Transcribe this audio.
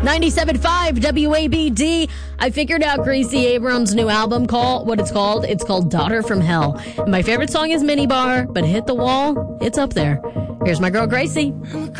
97.5 WABD. I figured out Gracie Abrams' new album what it's called. It's called Daughter from Hell. And my favorite song is Minibar, but Hit the Wall, it's up there. Here's my girl Gracie.